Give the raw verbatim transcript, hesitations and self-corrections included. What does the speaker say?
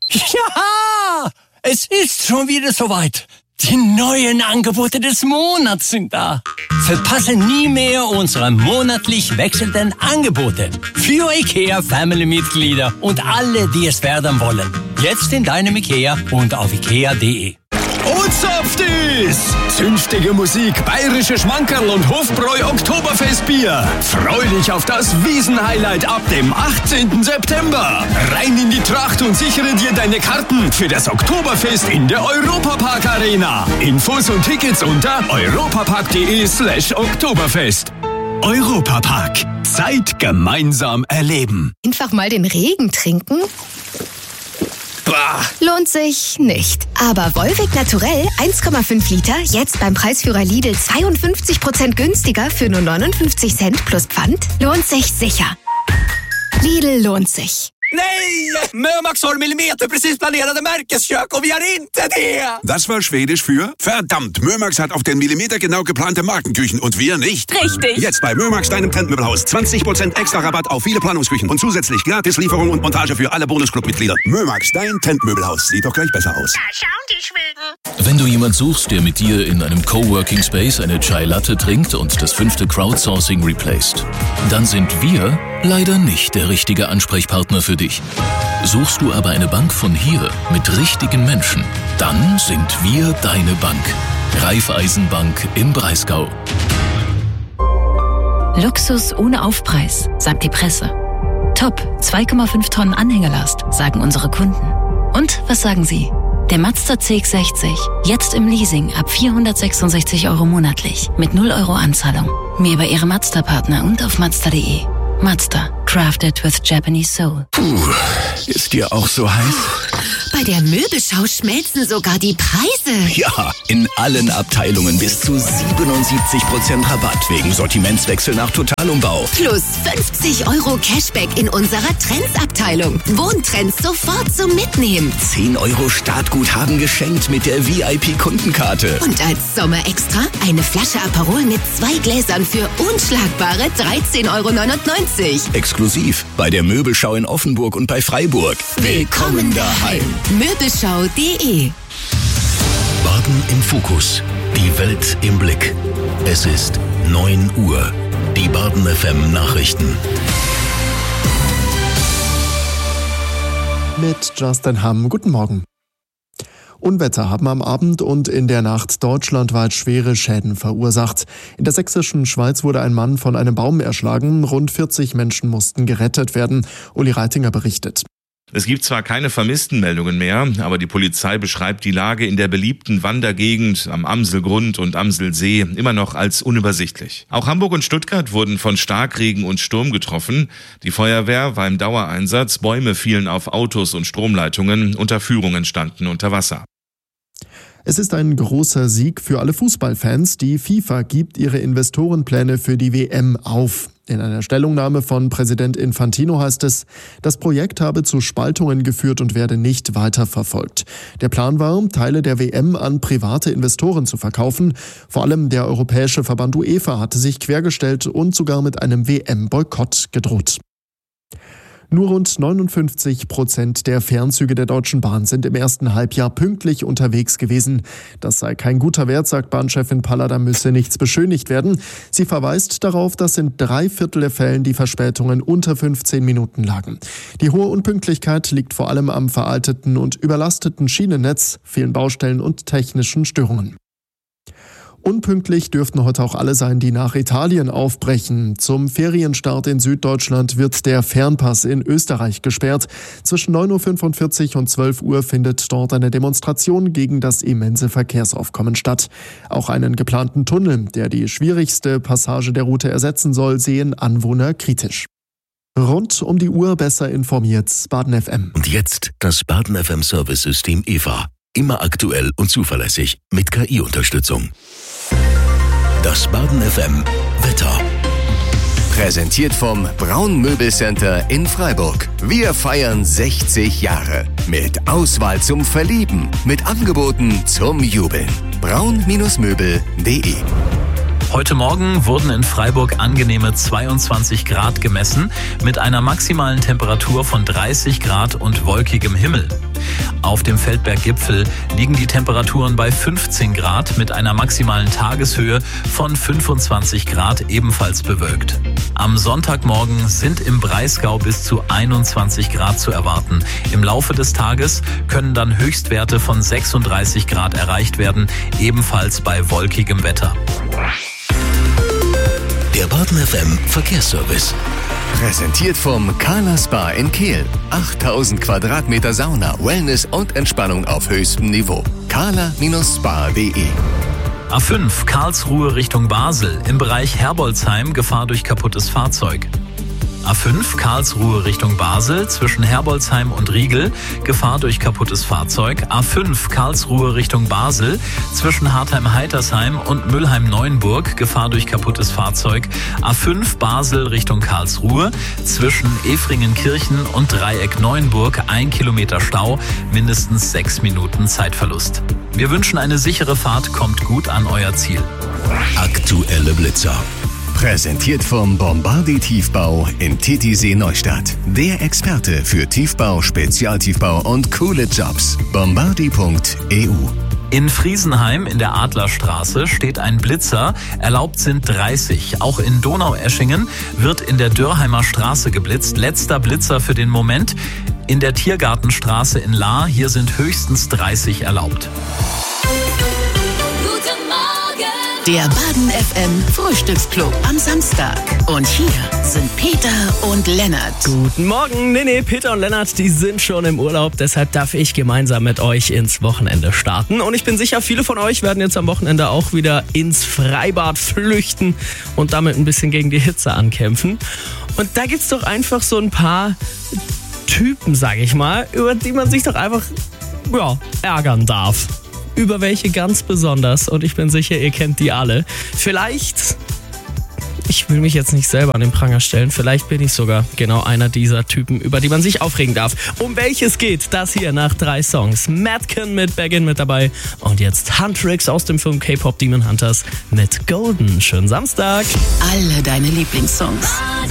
Ja, es ist schon wieder soweit. Die neuen Angebote des Monats sind da. Verpasse nie mehr unsere monatlich wechselnden Angebote. Für IKEA Family-Mitglieder und alle, die es werden wollen. Jetzt in deinem IKEA und auf ikea punkt de. Und zapft ist! Zünftige Musik, bayerische Schmankerl und Hofbräu Oktoberfestbier. Freu dich auf das Wiesenhighlight ab dem achtzehnten September. Rein in die Tracht und sichere dir deine Karten für das Oktoberfest in der Europapark Arena. Infos und Tickets unter europapark.de slash Oktoberfest. Europapark. Zeit gemeinsam erleben. Einfach mal den Regen trinken? Bah. Lohnt sich nicht. Aber Volvic Naturell eins Komma fünf Liter jetzt beim Preisführer Lidl zweiundfünfzig Prozent günstiger für nur neunundfünfzig Cent plus Pfand lohnt sich sicher. Lidl lohnt sich. Nej! Mörmax har millimeterprecis planerade märkeskök och vi har inte det! Das war Schwedisch für verdammt, Mörmax hat auf den Millimeter genau geplante Markenküchen und wir nicht. Richtig. Jetzt bei Mörmax, deinem Trendmöbelhaus. zwanzig Prozent extra Rabatt auf viele Planungsküchen und zusätzlich gratis Lieferung und Montage für alle Bonusclub-Mitglieder. Mörmax, dein Trendmöbelhaus. Sieht doch gleich besser aus. Da schauen die Schweden. Wenn du jemand suchst, der mit dir in einem Coworking Space eine Chai Latte trinkt und das fünfte Crowdsourcing replaced, dann sind wir leider nicht der richtige Ansprechpartner für dich. Suchst du aber eine Bank von hier mit richtigen Menschen, dann sind wir deine Bank. Raiffeisenbank im Breisgau. Luxus ohne Aufpreis, sagt die Presse. Top, zwei Komma fünf Tonnen Anhängelast, sagen unsere Kunden. Und was sagen Sie? Der Mazda C X sechzig, jetzt im Leasing ab vierhundertsechsundsechzig Euro monatlich, mit null Euro Anzahlung. Mehr bei Ihrem Mazda-Partner und auf mazda punkt de. Mazda, crafted with Japanese soul. Puh, ist dir auch so heiß? Bei der Möbelschau schmelzen sogar die Preise. Ja, in allen Abteilungen bis zu siebenundsiebzig Prozent Rabatt wegen Sortimentswechsel nach Totalumbau. Plus fünfzig Euro Cashback in unserer Trends-Abteilung. Wohntrends sofort zum Mitnehmen. zehn Euro Startguthaben geschenkt mit der V I P-Kundenkarte. Und als Sommerextra eine Flasche Aperol mit zwei Gläsern für unschlagbare dreizehn Euro neunundneunzig. Exklusiv bei der Möbelschau in Offenburg und bei Freiburg. Willkommen daheim. Möbelschau punkt de. Baden im Fokus. Die Welt im Blick. Es ist neun Uhr. Die Baden F M Nachrichten. Mit Justin Hamm. Guten Morgen. Unwetter haben am Abend und in der Nacht deutschlandweit schwere Schäden verursacht. In der sächsischen Schweiz wurde ein Mann von einem Baum erschlagen. Rund vierzig Menschen mussten gerettet werden. Uli Reitinger berichtet. Es gibt zwar keine Vermisstenmeldungen mehr, aber die Polizei beschreibt die Lage in der beliebten Wandergegend am Amselgrund und Amselsee immer noch als unübersichtlich. Auch Hamburg und Stuttgart wurden von Starkregen und Sturm getroffen. Die Feuerwehr war im Dauereinsatz, Bäume fielen auf Autos und Stromleitungen, Unterführungen standen unter Wasser. Es ist ein großer Sieg für alle Fußballfans. Die FIFA gibt ihre Investorenpläne für die W M auf. In einer Stellungnahme von Präsident Infantino heißt es, das Projekt habe zu Spaltungen geführt und werde nicht weiterverfolgt. Der Plan war, Teile der W M an private Investoren zu verkaufen. Vor allem der europäische Verband UEFA hatte sich quergestellt und sogar mit einem W M-Boykott gedroht. Nur rund neunundfünfzig Prozent der Fernzüge der Deutschen Bahn sind im ersten Halbjahr pünktlich unterwegs gewesen. Das sei kein guter Wert, sagt Bahnchefin Palla, da müsse nichts beschönigt werden. Sie verweist darauf, dass in drei Viertel der Fällen die Verspätungen unter fünfzehn Minuten lagen. Die hohe Unpünktlichkeit liegt vor allem am veralteten und überlasteten Schienennetz, vielen Baustellen und technischen Störungen. Unpünktlich dürften heute auch alle sein, die nach Italien aufbrechen. Zum Ferienstart in Süddeutschland wird der Fernpass in Österreich gesperrt. Zwischen neun Uhr fünfundvierzig und zwölf Uhr findet dort eine Demonstration gegen das immense Verkehrsaufkommen statt. Auch einen geplanten Tunnel, der die schwierigste Passage der Route ersetzen soll, sehen Anwohner kritisch. Rund um die Uhr besser informiert, Baden F M. Und jetzt das Baden F M Service-System E V A. Immer aktuell und zuverlässig mit K I-Unterstützung. Das Baden F M Wetter. Präsentiert vom Braun Möbelcenter in Freiburg. Wir feiern sechzig Jahre. Mit Auswahl zum Verlieben. Mit Angeboten zum Jubeln. braun Möbel punkt de. Heute Morgen wurden in Freiburg angenehme zweiundzwanzig Grad gemessen, mit einer maximalen Temperatur von dreißig Grad und wolkigem Himmel. Auf dem Feldberggipfel liegen die Temperaturen bei fünfzehn Grad mit einer maximalen Tageshöhe von fünfundzwanzig Grad, ebenfalls bewölkt. Am Sonntagmorgen sind im Breisgau bis zu einundzwanzig Grad zu erwarten. Im Laufe des Tages können dann Höchstwerte von sechsunddreißig Grad erreicht werden, ebenfalls bei wolkigem Wetter. Der Baden F M Verkehrsservice. Präsentiert vom Carla Spa in Kehl. achttausend Quadratmeter Sauna, Wellness und Entspannung auf höchstem Niveau. carla Spa punkt de A fünf Karlsruhe Richtung Basel. Im Bereich Herbolzheim Gefahr durch kaputtes Fahrzeug. A fünf Karlsruhe Richtung Basel zwischen Herbolzheim und Riegel, Gefahr durch kaputtes Fahrzeug. A fünf Karlsruhe Richtung Basel zwischen Hartheim-Heitersheim und Mülheim-Neuenburg, Gefahr durch kaputtes Fahrzeug. A fünf Basel Richtung Karlsruhe zwischen Efringenkirchen und Dreieck Neuenburg, ein Kilometer Stau, mindestens sechs Minuten Zeitverlust. Wir wünschen eine sichere Fahrt, kommt gut an euer Ziel. Aktuelle Blitzer. Präsentiert vom Bombardi Tiefbau in Titisee Neustadt. Der Experte für Tiefbau, Spezialtiefbau und coole Jobs. bombardi punkt e u. In Friesenheim in der Adlerstraße steht ein Blitzer, erlaubt sind dreißig. Auch in Donaueschingen wird in der Dörrheimer Straße geblitzt. Letzter Blitzer für den Moment. In der Tiergartenstraße in Lahr, hier sind höchstens dreißig erlaubt. Der Baden F M Frühstücksclub am Samstag. Und hier sind Peter und Lennart. Guten Morgen. Nee, nee, Peter und Lennart, die sind schon im Urlaub. Deshalb darf ich gemeinsam mit euch ins Wochenende starten. Und ich bin sicher, viele von euch werden jetzt am Wochenende auch wieder ins Freibad flüchten und damit ein bisschen gegen die Hitze ankämpfen. Und da gibt's doch einfach so ein paar Typen, sag ich mal, über die man sich doch einfach, ja, ärgern darf. Über welche ganz besonders, und ich bin sicher, ihr kennt die alle. Vielleicht, ich will mich jetzt nicht selber an den Pranger stellen, vielleicht bin ich sogar genau einer dieser Typen, über die man sich aufregen darf. Um welches geht, das hier nach drei Songs. Madken mit Begin mit dabei und jetzt Huntrix aus dem Film K-Pop Demon Hunters mit Golden. Schönen Samstag. Alle deine Lieblingssongs.